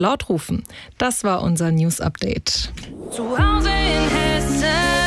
laut rufen. Das war unser News-Update. Zu Hause in Hessen.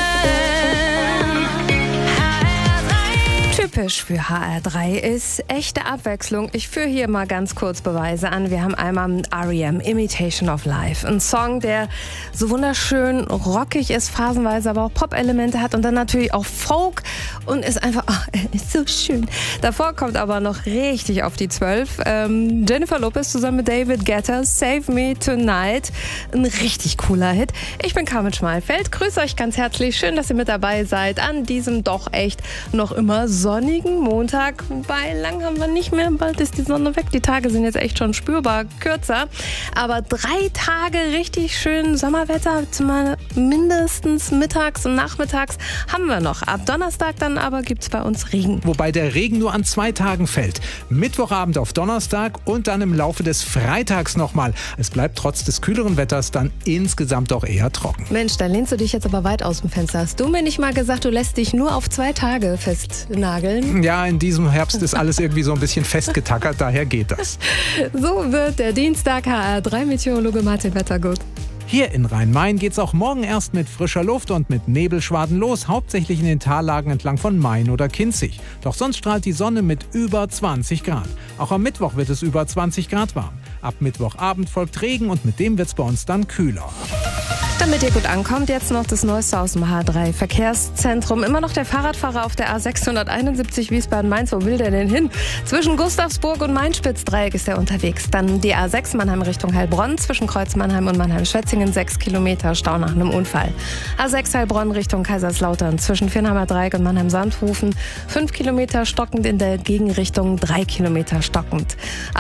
Typisch für HR3 ist echte Abwechslung. Ich führe hier mal ganz kurz Beweise an. Wir haben einmal R.E.M. Imitation of Life. Ein Song, der so wunderschön rockig ist, phasenweise aber auch Pop-Elemente hat und dann natürlich auch Folk und ist einfach, ist so schön. Davor kommt aber noch richtig auf die 12. Jennifer Lopez zusammen mit David Guetta, Save Me Tonight. Ein richtig cooler Hit. Ich bin Carmen Schmalfeld. Grüße euch ganz herzlich. Schön, dass ihr mit dabei seid an diesem doch echt noch immer sonnigen Montag. Wobei, lang haben wir nicht mehr. Bald ist die Sonne weg. Die Tage sind jetzt echt schon spürbar kürzer. Aber 3 Tage richtig schön Sommerwetter. Zumal mindestens mittags und nachmittags haben wir noch. Ab Donnerstag dann aber gibt es bei uns Regen. Wobei der Regen nur an 2 Tagen fällt. Mittwochabend auf Donnerstag und dann im Laufe des Freitags nochmal. Es bleibt trotz des kühleren Wetters dann insgesamt doch eher trocken. Mensch, da lehnst du dich jetzt aber weit aus dem Fenster. Hast du mir nicht mal gesagt, du lässt dich nur auf 2 Tage festnageln? Ja, in diesem Herbst ist alles irgendwie so ein bisschen festgetackert, daher geht das. So wird der Dienstag. HR3-Meteorologe Martin Wettergut. Hier in Rhein-Main geht's auch morgen erst mit frischer Luft und mit Nebelschwaden los, hauptsächlich in den Tallagen entlang von Main oder Kinzig. Doch sonst strahlt die Sonne mit über 20 Grad. Auch am Mittwoch wird es über 20 Grad warm. Ab Mittwochabend folgt Regen und mit dem wird's bei uns dann kühler. Damit ihr gut ankommt, jetzt noch das Neueste aus dem H3-Verkehrszentrum. Immer noch der Fahrradfahrer auf der A671 Wiesbaden-Mainz. Wo will der denn hin? Zwischen Gustavsburg und Main-Spitz-Dreieck ist er unterwegs. Dann die A6 Mannheim Richtung Heilbronn. Zwischen Kreuz Mannheim und Mannheim-Schwetzingen 6 Kilometer Stau nach einem Unfall. A6 Heilbronn Richtung Kaiserslautern. Zwischen Viernheimer Dreieck und Mannheim-Sandhofen 5 Kilometer stockend, in der Gegenrichtung 3 Kilometer stockend.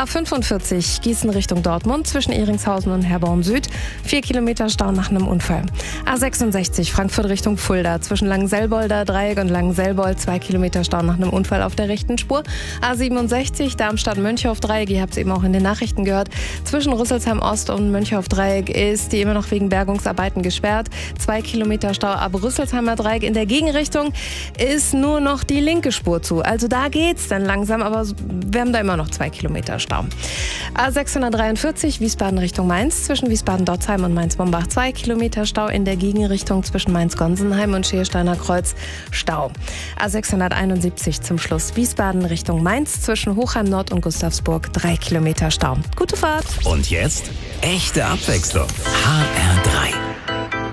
A45 Gießen Richtung Dortmund. Zwischen Ehringshausen und Herborn Süd 4 Kilometer Stau nach einem Unfall. A66 Frankfurt Richtung Fulda. Zwischen Langenselbolder Dreieck und Langenselbold 2 Kilometer Stau nach einem Unfall auf der rechten Spur. A67 Darmstadt-Mönchhof Dreieck. Ihr habt es eben auch in den Nachrichten gehört. Zwischen Rüsselsheim Ost und Mönchhof Dreieck ist die immer noch wegen Bergungsarbeiten gesperrt. 2 Kilometer Stau ab Rüsselsheimer Dreieck. In der Gegenrichtung ist nur noch die linke Spur zu. Also da geht's dann langsam, aber wir haben da immer noch 2 Kilometer Stau. A643 Wiesbaden Richtung Mainz. Zwischen Wiesbaden-Dotzheim und Mainz-Bombach 2 Kilometer Stau, in der Gegenrichtung zwischen Mainz-Gonsenheim und Scheelsteiner Kreuz Stau. A671 zum Schluss Wiesbaden Richtung Mainz. Zwischen Hochheim Nord und Gustavsburg 3 Kilometer Stau. Gute Fahrt! Und jetzt echte Abwechslung. HR3.